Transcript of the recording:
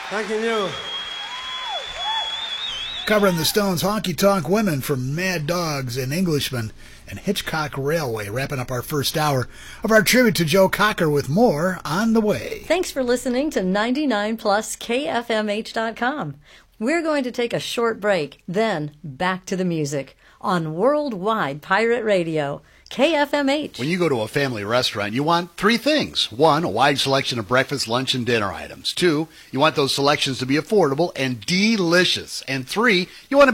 Thanking you. Covering the Stones' Honky Tonk Women from Mad Dogs and Englishmen and Hitchcock Railway, wrapping up our first hour of our tribute to Joe Cocker with more on the way. Thanks for listening to 99plus KFMH.com. We're going to take a short break, then back to the music on Worldwide Pirate Radio. KFMH. When you go to a family restaurant, you want three things. One, a wide selection of breakfast, lunch, and dinner items. Two, you want those selections to be affordable and delicious. And three, you want to